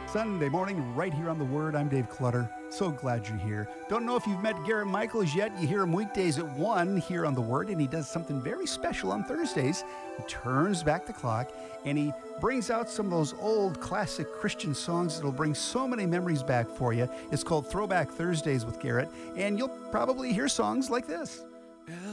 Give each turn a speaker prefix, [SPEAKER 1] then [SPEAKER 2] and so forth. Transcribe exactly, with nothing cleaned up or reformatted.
[SPEAKER 1] Sunday morning, right here on The Word. I'm Dave Clutter. So glad you're here. Don't know if you've met Garrett Michaels yet. You hear him weekdays at one here on The Word, and he does something very special on Thursdays. He turns back the clock, and he brings out some of those old classic Christian songs that'll bring so many memories back for you. It's called Throwback Thursdays with Garrett, and you'll probably hear songs like this.